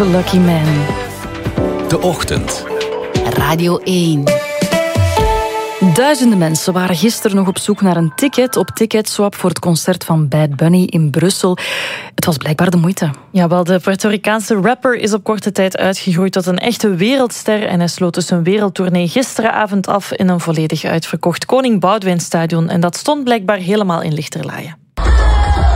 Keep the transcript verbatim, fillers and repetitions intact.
Lucky Man. De Ochtend. Radio één. Duizenden mensen waren gisteren nog op zoek naar een ticket op Ticketswap voor het concert van Bad Bunny in Brussel. Het was blijkbaar de moeite. Ja, wel, de Puerto Ricaanse rapper is op korte tijd uitgegroeid tot een echte wereldster en hij sloot dus een wereldtournee gisteravond af in een volledig uitverkocht Koning Boudewijn Stadion en dat stond blijkbaar helemaal in lichterlaaien.